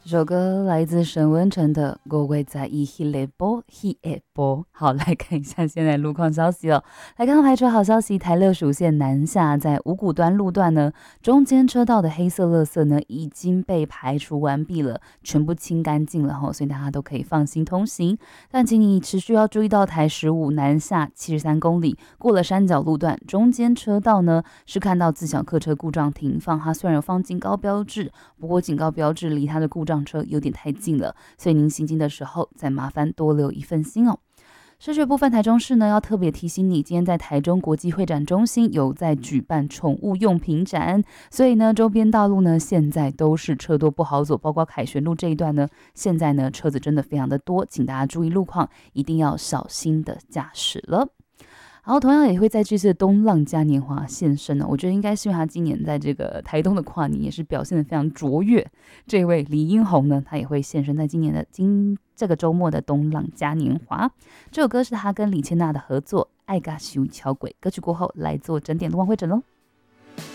这首歌来自沈文成的《我会在意迄个波迄个波》。好，来看一下现在路况消息哦。来看排除好消息，台乐蜀线南下在五股端路段呢，中间车道的黑色垃圾呢已经被排除完毕了，全部清干净了哈，所以大家都可以放心通行。但请你持续要注意到台15南下73公里，过了山脚路段，中间车道呢是看到自小客车故障停放，它虽然有放警告标志，不过警告标志离它的故障车有点太近了，所以您行经的时候再麻烦多留一份心哦。社区部分，台中市呢要特别提醒你，今天在台中国际会展中心有在举办宠物用品展，所以呢周边道路呢现在都是车多不好走，包括凯旋路这一段呢，现在呢车子真的非常的多，请大家注意路况，一定要小心的驾驶了。然后同样也会在这次的东浪嘉年华现身呢，我觉得应该是因为他今年在这个台东的跨年也是表现得非常卓越。这位李英宏呢，他也会现身在今年的这个周末的东浪嘉年华。这首歌是他跟李千娜的合作《爱嘎修桥轨》，歌曲过后来做整点路况会诊喽。